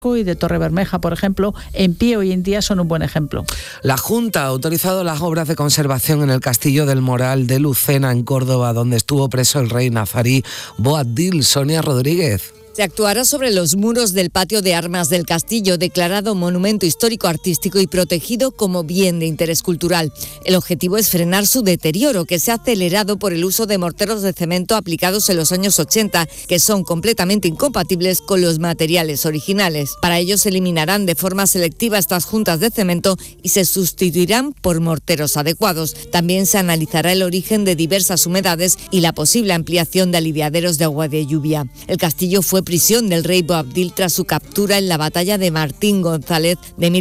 y de Torrebermeja, por ejemplo, en pie hoy en día son un buen ejemplo. La Junta ha autorizado las obras de conservación en el Castillo del Moral de Lucena, en Córdoba, donde estuvo preso el rey nazarí Boabdil. Sonia Rodríguez. Se actuará sobre los muros del patio de armas del castillo, declarado monumento histórico artístico y protegido como bien de interés cultural. El objetivo es frenar su deterioro, que se ha acelerado por el uso de morteros de cemento aplicados en los años 80, que son completamente incompatibles con los materiales originales. Para ello se eliminarán de forma selectiva estas juntas de cemento y se sustituirán por morteros adecuados. También se analizará el origen de diversas humedades y la posible ampliación de aliviaderos de agua de lluvia. El castillo fue prisión del rey Boabdil tras su captura en la batalla de Martín González de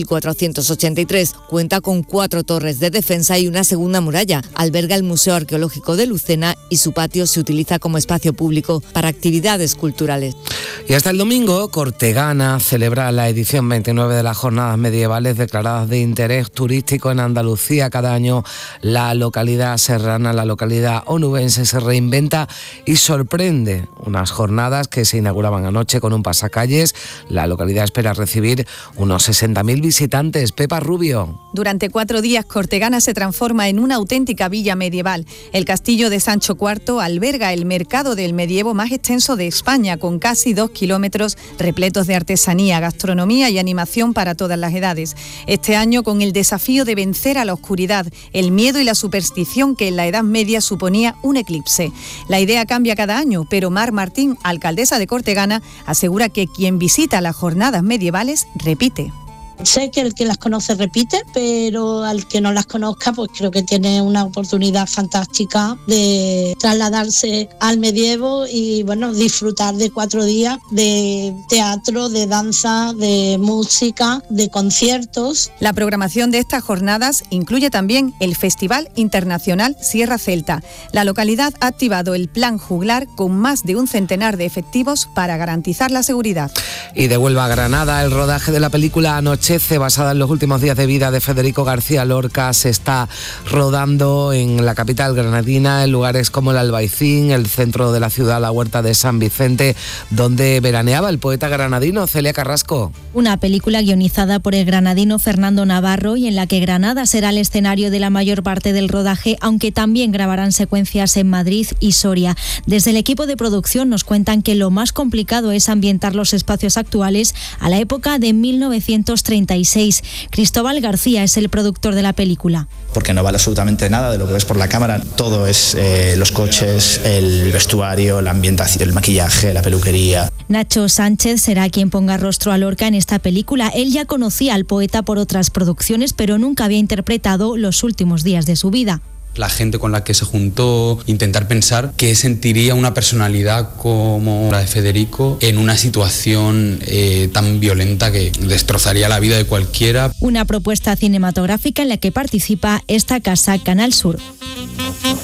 1483. Cuenta con 4 torres de defensa y una segunda muralla. Alberga el Museo Arqueológico de Lucena y su patio se utiliza como espacio público para actividades culturales. Y hasta el domingo, Cortegana celebra la edición 29 de las jornadas medievales declaradas de interés turístico en Andalucía. Cada año la localidad serrana, la localidad onubense, se reinventa y sorprende. Unas jornadas que se inauguraban anoche con un pasacalles. La localidad espera recibir unos 60.000 visitantes. Pepa Rubio. Durante 4 días, Cortegana se transforma en una auténtica villa medieval. El castillo de Sancho IV alberga el mercado del medievo más extenso de España, con casi 2 kilómetros repletos de artesanía, gastronomía y animación para todas las edades. Este año, con el desafío de vencer a la oscuridad, el miedo y la superstición que en la Edad Media suponía un eclipse. La idea cambia cada año, pero Mar Martín, alcaldesa de Cortegana, asegura que quien visita las jornadas medievales repite. Sé que el que las conoce repite, pero al que no las conozca, pues creo que tiene una oportunidad fantástica de trasladarse al medievo y bueno, disfrutar de 4 días de teatro, de danza, de música, de conciertos. La programación de estas jornadas incluye también el Festival Internacional Sierra Celta. La localidad ha activado el Plan Juglar con más de un centenar de efectivos para garantizar la seguridad. Y de Huelva a Granada, el rodaje de la película Anochece, basada en los últimos días de vida de Federico García Lorca, se está rodando en la capital granadina, en lugares como el Albaicín, el centro de la ciudad, la Huerta de San Vicente, donde veraneaba el poeta granadino Celia Carrasco. Una película guionizada por el granadino Fernando Navarro y en la que Granada será el escenario de la mayor parte del rodaje, aunque también grabarán secuencias en Madrid y Soria. Desde el equipo de producción nos cuentan que lo más complicado es ambientar los espacios actuales a la época de 1936. Cristóbal García es el productor de la película. Porque no vale absolutamente nada de lo que ves por la cámara. Todo es los coches, el vestuario, la ambientación, el maquillaje, la peluquería. Nacho Sánchez será quien ponga rostro a Lorca en esta película. Él ya conocía al poeta por otras producciones, pero nunca había interpretado los últimos días de su vida. La gente con la que se juntó, intentar pensar qué sentiría una personalidad como la de Federico en una situación tan violenta que destrozaría la vida de cualquiera. Una propuesta cinematográfica en la que participa esta casa Canal Sur.